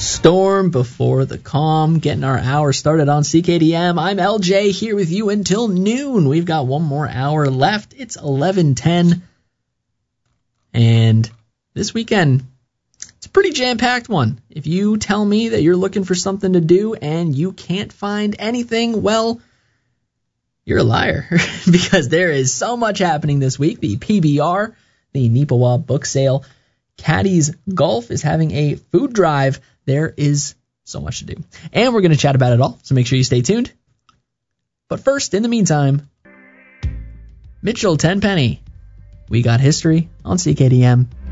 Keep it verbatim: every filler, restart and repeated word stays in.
Storm before the calm, getting our hour started on C K D M. I'm L J here with you until noon. We've got one more hour left. It's eleven ten. And this weekend, it's a pretty jam-packed one. If you tell me that you're looking for something to do and you can't find anything, well, you're a liar. Because there is so much happening this week. The P B R, the Neepawa book sale, Caddy's Golf is having a food drive. There is so much to do. And we're going to chat about it all, so make sure you stay tuned. But first, in the meantime, Mitchell Tenpenny. We got history on C K D M.